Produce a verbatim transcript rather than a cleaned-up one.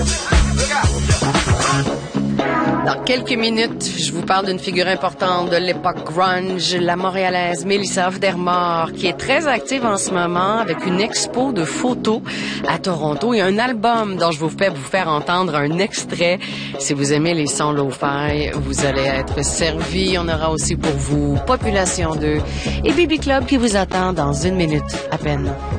Dans quelques minutes, je vous parle d'une figure importante de l'époque grunge, la montréalaise Mélissa Aufdermort, qui est très active en ce moment avec une expo de photos à Toronto et un album dont je vous fais vous faire entendre un extrait. Si vous aimez les sons lo-fi, vous allez être servi. On aura aussi pour vous Population deux et Baby Club qui vous attend dans une minute à peine.